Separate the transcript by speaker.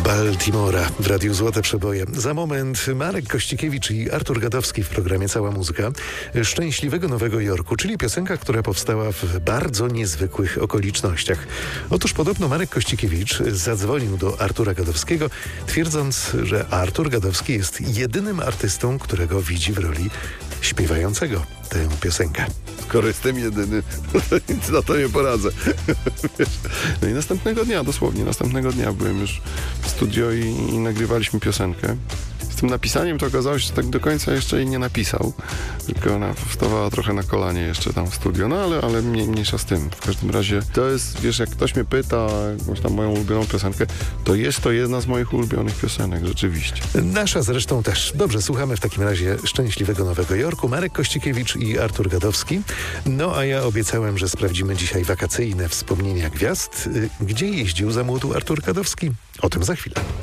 Speaker 1: Baltimora w Radiu Złote Przeboje. Za moment Marek Kościkiewicz i Artur Gadowski w programie Cała Muzyka. Szczęśliwego Nowego Jorku, czyli piosenka, która powstała w bardzo niezwykłych okolicznościach. Otóż podobno Marek Kościkiewicz zadzwonił do Artura Gadowskiego, twierdząc, że Artur Gadowski jest jedynym artystą, którego widzi w roli śpiewającego tę piosenkę.
Speaker 2: Skoro jestem jedyny, to nic na to nie poradzę. No i następnego dnia byłem już w studio i nagrywaliśmy piosenkę. Z tym napisaniem to okazało się, że tak do końca jeszcze jej nie napisał, tylko ona wstawała trochę na kolanie jeszcze tam w studio, no ale mniejsza z tym. W każdym razie to jest, wiesz, jak ktoś mnie pyta jakąś tam moją ulubioną piosenkę, to jest to jedna z moich ulubionych piosenek, rzeczywiście.
Speaker 1: Nasza zresztą też. Dobrze, słuchamy w takim razie Szczęśliwego Nowego Jorku. Marek Kościkiewicz i Artur Gadowski. No a ja obiecałem, że sprawdzimy dzisiaj wakacyjne wspomnienia gwiazd. Gdzie jeździł za młodu Artur Gadowski? O tym za chwilę.